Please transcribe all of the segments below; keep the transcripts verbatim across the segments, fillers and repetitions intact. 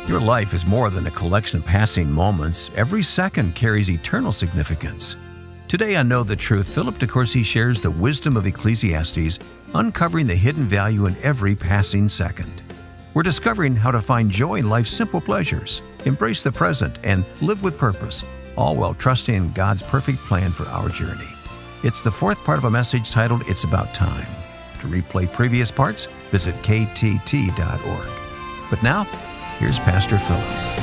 Your life is more than a collection of passing moments. Every second carries eternal significance. Today on Know the Truth, Philip DeCourcy shares the wisdom of Ecclesiastes, uncovering the hidden value in every passing second. We're discovering how to find joy in life's simple pleasures, embrace the present, and live with purpose, all while trusting in God's perfect plan for our journey. It's the fourth part of a message titled, It's About Time. To replay previous parts, visit K T T dot org. But now, here's Pastor Philip.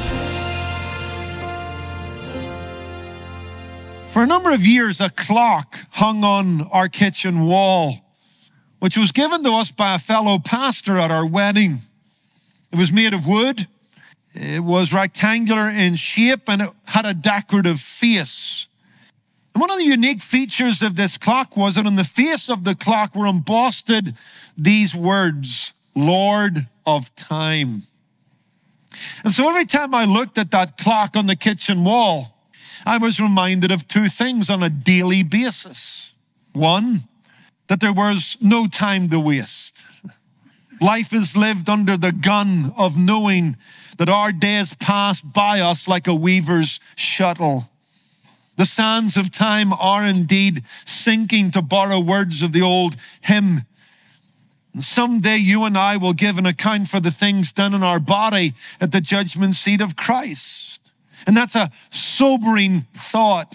For a number of years, a clock hung on our kitchen wall, which was given to us by a fellow pastor at our wedding. It was made of wood, it was rectangular in shape, and it had a decorative face. And one of the unique features of this clock was that on the face of the clock were embossed these words, Lord of Time. And so every time I looked at that clock on the kitchen wall, I was reminded of two things on a daily basis. One, that there was no time to waste. Life is lived under the gun of knowing that our days pass by us like a weaver's shuttle. The sands of time are indeed sinking, to borrow words of the old hymn. And someday you and I will give an account for the things done in our body at the judgment seat of Christ. And that's a sobering thought.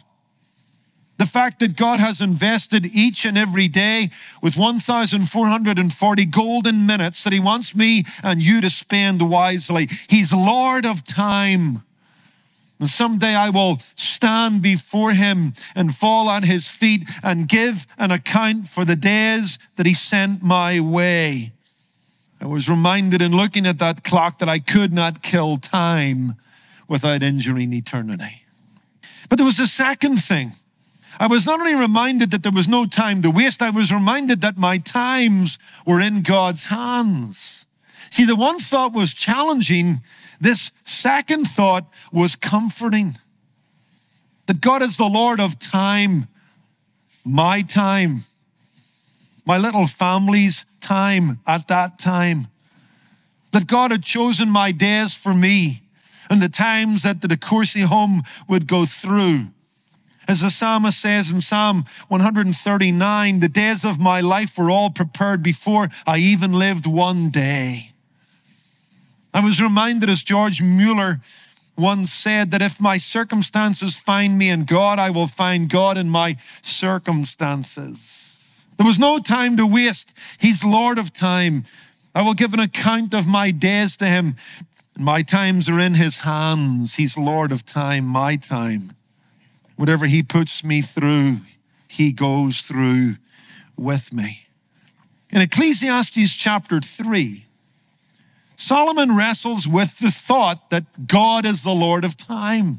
The fact that God has invested each and every day with one thousand four hundred forty golden minutes that he wants me and you to spend wisely. He's Lord of time. And someday I will stand before him and fall at his feet and give an account for the days that he sent my way. I was reminded in looking at that clock that I could not kill time without injuring eternity. But there was a second thing. I was not only reminded that there was no time to waste, I was reminded that my times were in God's hands. See, the one thought was challenging. This second thought was comforting. That God is the Lord of time, my time, my little family's time at that time. That God had chosen my days for me and the times that the DeCourcy home would go through. As the psalmist says in Psalm one thirty-nine, the days of my life were all prepared before I even lived one day. I was reminded, as George Mueller once said, that if my circumstances find me in God, I will find God in my circumstances. There was no time to waste. He's Lord of time. I will give an account of my days to him. My times are in his hands. He's Lord of time, my time. Whatever he puts me through, he goes through with me. In Ecclesiastes chapter three, Solomon wrestles with the thought that God is the Lord of time.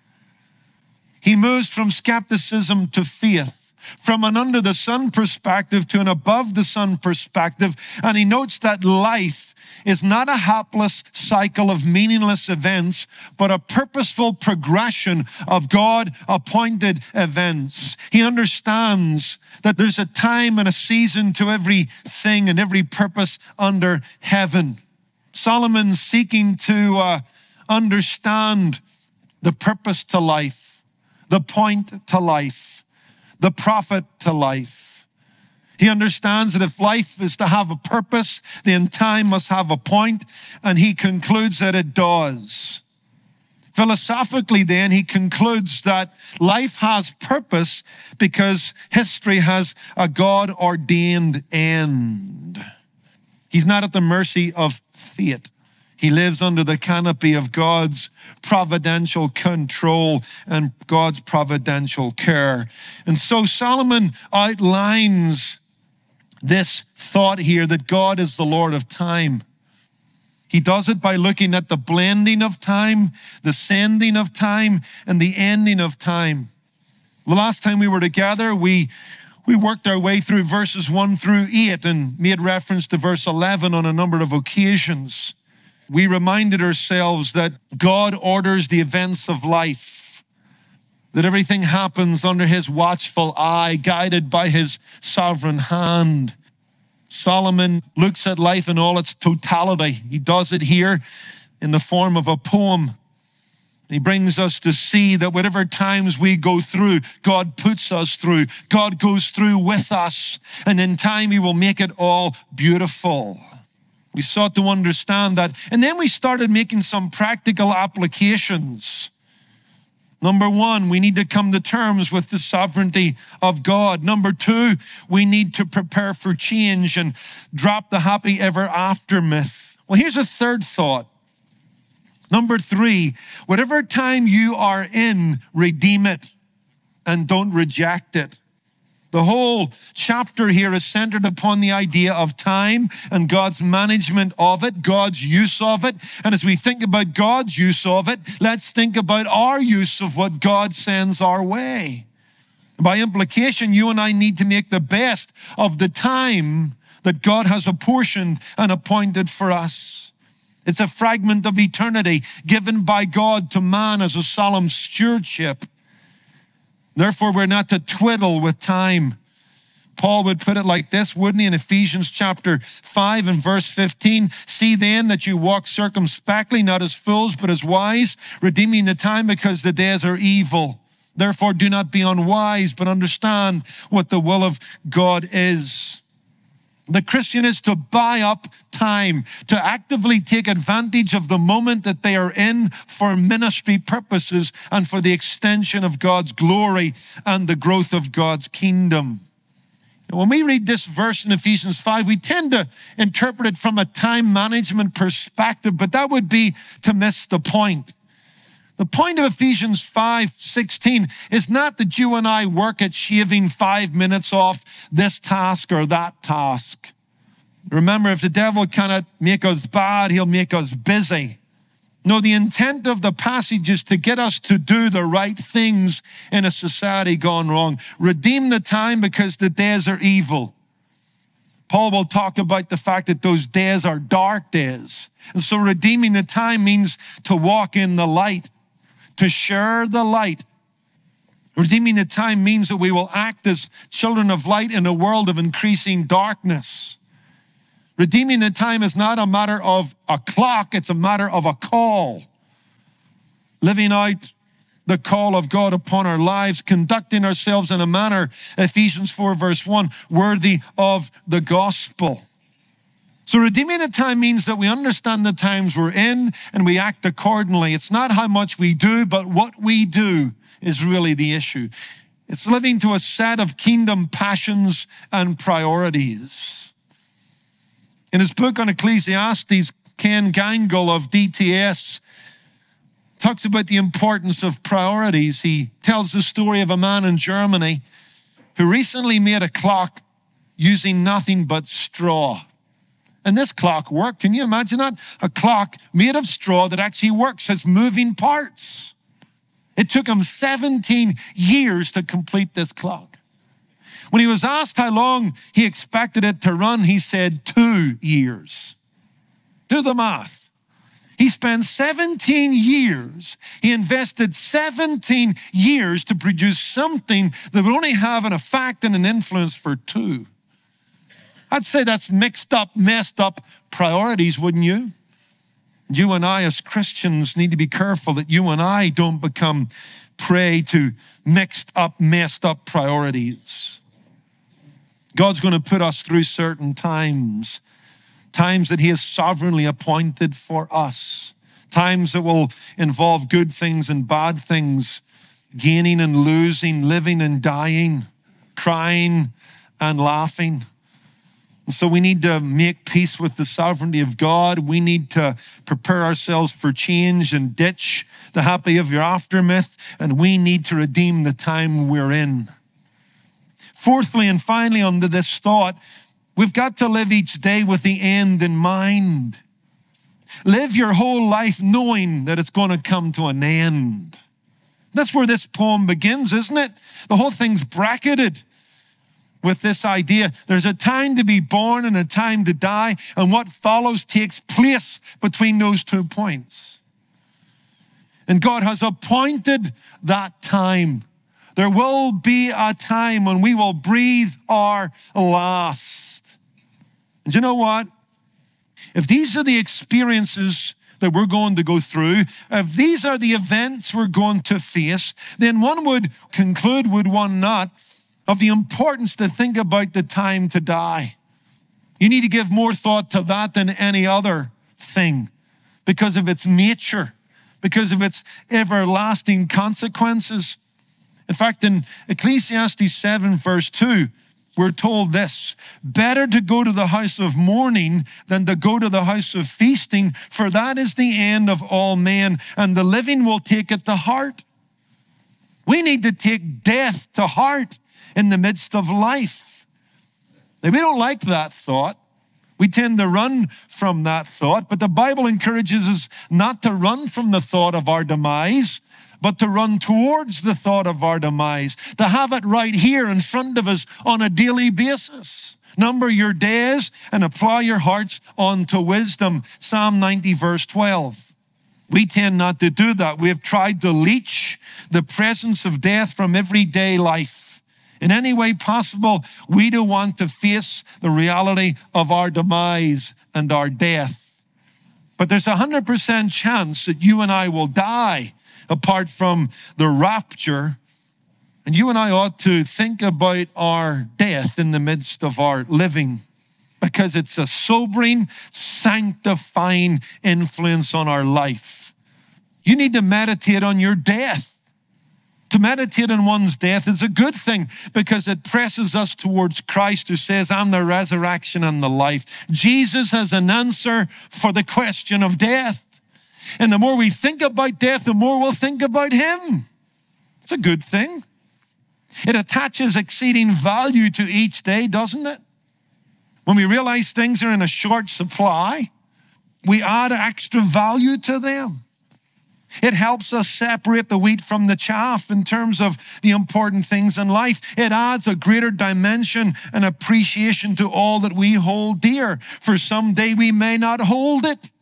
He moves from skepticism to faith, from an under the sun perspective to an above the sun perspective, and he notes that life is not a hapless cycle of meaningless events, but a purposeful progression of God-appointed events. He understands that there's a time and a season to everything and every purpose under heaven. Solomon seeking to uh, understand the purpose to life, the point to life, the profit to life. He understands that if life is to have a purpose, then time must have a point, and he concludes that it does. Philosophically, then, he concludes that life has purpose because history has a God-ordained end. He's not at the mercy of fate. He lives under the canopy of God's providential control and God's providential care. And so Solomon outlines this thought here that God is the Lord of time. He does it by looking at the blending of time, the sending of time, and the ending of time. The last time we were together, we We worked our way through verses one through eight and made reference to verse eleven on a number of occasions. We reminded ourselves that God orders the events of life, that everything happens under his watchful eye, guided by his sovereign hand. Solomon looks at life in all its totality. He does it here in the form of a poem. He brings us to see that whatever times we go through, God puts us through. God goes through with us, and in time he will make it all beautiful. We sought to understand that, and then we started making some practical applications. Number one, we need to come to terms with the sovereignty of God. Number two, we need to prepare for change and drop the happy ever after myth. Well, here's a third thought. Number three, whatever time you are in, redeem it and don't reject it. The whole chapter here is centered upon the idea of time and God's management of it, God's use of it. And as we think about God's use of it, let's think about our use of what God sends our way. By implication, you and I need to make the best of the time that God has apportioned and appointed for us. It's a fragment of eternity given by God to man as a solemn stewardship. Therefore, we're not to twiddle with time. Paul would put it like this, wouldn't he, in Ephesians chapter five and verse fifteen, see then that you walk circumspectly, not as fools, but as wise, redeeming the time because the days are evil. Therefore, do not be unwise, but understand what the will of God is. The Christian is to buy up time, to actively take advantage of the moment that they are in for ministry purposes and for the extension of God's glory and the growth of God's kingdom. When we read this verse in Ephesians five, we tend to interpret it from a time management perspective, but that would be to miss the point. The point of Ephesians five sixteen is not that you and I work at shaving five minutes off this task or that task. Remember, if the devil cannot make us bad, he'll make us busy. No, the intent of the passage is to get us to do the right things in a society gone wrong. Redeem the time because the days are evil. Paul will talk about the fact that those days are dark days. And so redeeming the time means to walk in the light, to share the light. Redeeming the time means that we will act as children of light in a world of increasing darkness. Redeeming the time is not a matter of a clock, it's a matter of a call. Living out the call of God upon our lives, conducting ourselves in a manner, Ephesians four verse one, worthy of the gospel. So redeeming the time means that we understand the times we're in and we act accordingly. It's not how much we do, but what we do is really the issue. It's living to a set of kingdom passions and priorities. In his book on Ecclesiastes, Ken Gangle of D T S talks about the importance of priorities. He tells the story of a man in Germany who recently made a clock using nothing but straw. And this clock worked. Can you imagine that? A clock made of straw that actually works, has moving parts. It took him seventeen years to complete this clock. When he was asked how long he expected it to run, he said two years. Do the math. He spent seventeen years. He invested seventeen years to produce something that would only have an effect and an influence for two. I'd say that's mixed up, messed up priorities, wouldn't you? You and I as Christians need to be careful that you and I don't become prey to mixed up, messed up priorities. God's going to put us through certain times, times that he has sovereignly appointed for us, times that will involve good things and bad things, gaining and losing, living and dying, crying and laughing. And so we need to make peace with the sovereignty of God. We need to prepare ourselves for change and ditch the happy ever after myth, and we need to redeem the time we're in. Fourthly and finally, under this thought, we've got to live each day with the end in mind. Live your whole life knowing that it's going to come to an end. That's where this poem begins, isn't it? The whole thing's bracketed with this idea. There's a time to be born and a time to die, and what follows takes place between those two points. And God has appointed that time. There will be a time when we will breathe our last. And you know what? If these are the experiences that we're going to go through, if these are the events we're going to face, then one would conclude, would one not, of the importance to think about the time to die. You need to give more thought to that than any other thing because of its nature, because of its everlasting consequences. In fact, in Ecclesiastes seven, verse two, we're told this: better to go to the house of mourning than to go to the house of feasting, for that is the end of all men, and the living will take it to heart. We need to take death to heart in the midst of life. Now, we don't like that thought. We tend to run from that thought, but the Bible encourages us not to run from the thought of our demise, but to run towards the thought of our demise, to have it right here in front of us on a daily basis. Number your days and apply your hearts unto wisdom. Psalm ninety, verse twelve. We tend not to do that. We have tried to leech the presence of death from everyday life. In any way possible, we don't want to face the reality of our demise and our death. But there's a one hundred percent chance that you and I will die apart from the rapture. And you and I ought to think about our death in the midst of our living, because it's a sobering, sanctifying influence on our life. You need to meditate on your death. To meditate on one's death is a good thing because it presses us towards Christ, who says, I'm the resurrection and the life. Jesus has an answer for the question of death. And the more we think about death, the more we'll think about him. It's a good thing. It attaches exceeding value to each day, doesn't it? When we realize things are in a short supply, we add extra value to them. It helps us separate the wheat from the chaff in terms of the important things in life. It adds a greater dimension and appreciation to all that we hold dear. For someday we may not hold it,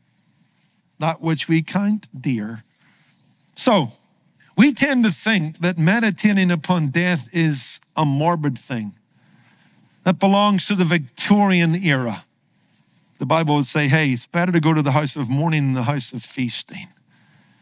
that which we count dear. So, we tend to think that meditating upon death is a morbid thing that belongs to the Victorian era. The Bible would say, hey, it's better to go to the house of mourning than the house of feasting.